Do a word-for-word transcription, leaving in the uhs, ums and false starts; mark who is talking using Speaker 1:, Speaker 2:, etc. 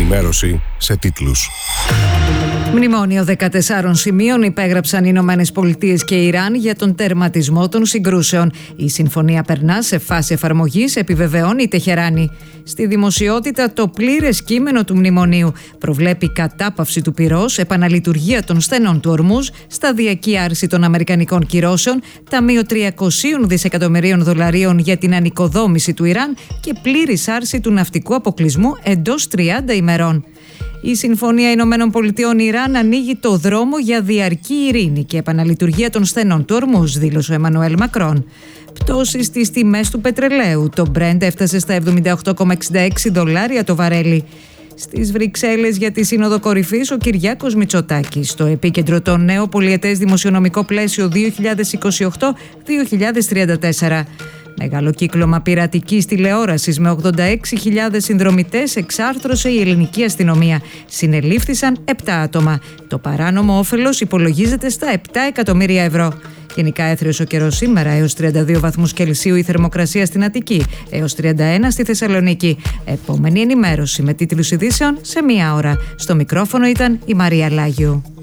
Speaker 1: ενημέρωση σε τίτλους.
Speaker 2: Μνημόνιο δεκατεσσάρων σημείων υπέγραψαν οι Ηνωμένες Πολιτείες και Ιράν για τον τερματισμό των συγκρούσεων. Η συμφωνία περνά σε φάση εφαρμογής, επιβεβαιώνει η Τεχεράνη. Στη δημοσιότητα, το πλήρες κείμενο του μνημονίου προβλέπει κατάπαυση του πυρός, επαναλειτουργία των στενών του Ορμούζ, σταδιακή άρση των αμερικανικών κυρώσεων, ταμείο τριακόσια δισεκατομμυρίων δολαρίων για την ανοικοδόμηση του Ιράν και πλήρης άρση του ναυτικού αποκλεισμού εντός τριάντα ημερών. Η Συμφωνία Ηνωμένων Πολιτειών Ιράν ανοίγει το δρόμο για διαρκή ειρήνη και επαναλειτουργία των στενών του Ορμούζ, δήλωσε ο Εμμανουέλ Μακρόν. Πτώση στις τιμές του πετρελαίου. Το Brent έφτασε στα εβδομήντα οκτώ κόμμα εξήντα έξι δολάρια το βαρέλι. Στις Βρυξέλλες για τη Σύνοδο Κορυφής ο Κυριάκος Μητσοτάκης. Στο επίκεντρο το νέο πολιετές δημοσιονομικό πλαίσιο δύο χιλιάδες είκοσι οκτώ δύο χιλιάδες τριάντα τέσσερα. Μεγάλο κύκλωμα πειρατικής τηλεόρασης με ογδόντα έξι χιλιάδες συνδρομητές εξάρθρωσε η ελληνική αστυνομία. Συνελήφθησαν επτά άτομα. Το παράνομο όφελος υπολογίζεται στα επτά εκατομμύρια ευρώ. Γενικά έθριος ο καιρός σήμερα, έως τριάντα δύο βαθμούς Κελσίου η θερμοκρασία στην Αττική, έως τριάντα ένα στη Θεσσαλονίκη. Επόμενη ενημέρωση με τίτλους ειδήσεων σε μία ώρα. Στο μικρόφωνο ήταν η Μαρία Λάγιου.